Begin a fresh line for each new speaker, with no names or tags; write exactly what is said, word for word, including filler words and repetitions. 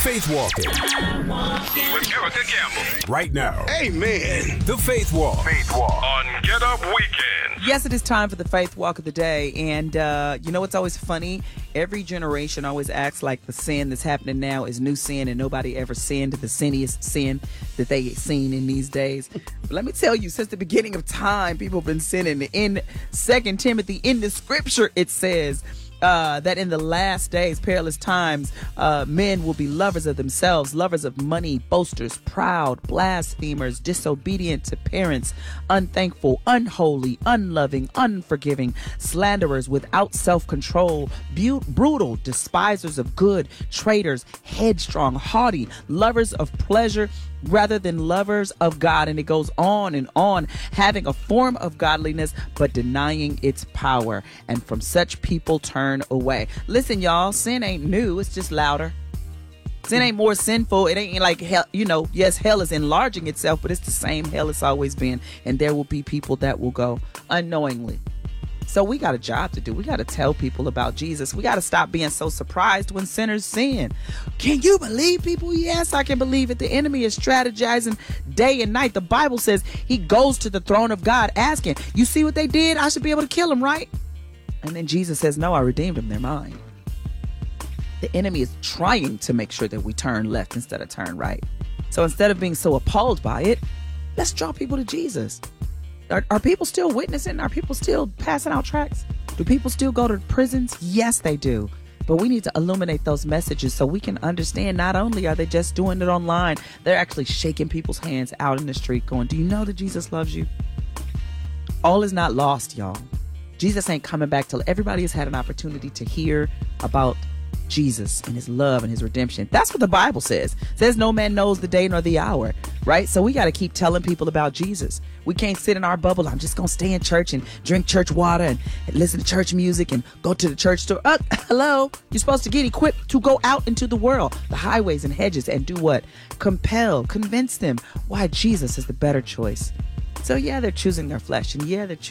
Faith Walking.
With Erica Gamble.
Right now.
Amen.
The Faith Walk.
Faith Walk. On Get Up Weekend.
Yes, it is time for the Faith Walk of the day. And uh, you know what's always funny? Every generation always acts like the sin that's happening now is new sin, and nobody ever sinned the sinniest sin that they seen in these days. But let me tell you, since the beginning of time, people have been sinning. In Second Timothy, in the scripture, it says Uh, that in the last days, perilous times, uh, men will be lovers of themselves, lovers of money, boasters, proud, blasphemers, disobedient to parents, unthankful, unholy, unloving, unforgiving, slanderers, without self-control, bu- brutal, despisers of good, traitors, headstrong, haughty, lovers of pleasure rather than lovers of God. And it goes on and on, having a form of godliness but denying its power. And from such people turn away. Listen, y'all, sin ain't new. It's just louder. Sin ain't more sinful. It ain't like hell, you know, yes, hell is enlarging itself, but it's the same hell it's always been. And there will be people that will go unknowingly. So we got a job to do. We got to tell people about Jesus. We got to stop being so surprised when sinners sin. Can you believe people? Yes, I can believe it. The enemy is strategizing day and night. The Bible says he goes to the throne of God asking, you see what they did? I should be able to kill them, right? And then Jesus says, no, I redeemed them. They're mine. The enemy is trying to make sure that we turn left instead of turn right. So instead of being so appalled by it, let's draw people to Jesus. Are, are people still witnessing? Are people still passing out tracts? Do people still go to prisons? Yes, they do. But we need to illuminate those messages so we can understand not only are they just doing it online, they're actually shaking people's hands out in the street going, do you know that Jesus loves you? All is not lost, y'all. Jesus ain't coming back till everybody has had an opportunity to hear about Jesus and his love and his redemption. That's what the Bible says. It says no man knows the day nor the hour, right? So we got to keep telling people about Jesus. We can't sit in our bubble. I'm just going to stay in church and drink church water and, and listen to church music and go to the church store. Uh, hello. You're supposed to get equipped to go out into the world, the highways and hedges, and do what? Compel, convince them why Jesus is the better choice. So yeah, they're choosing their flesh, and yeah, they're choosing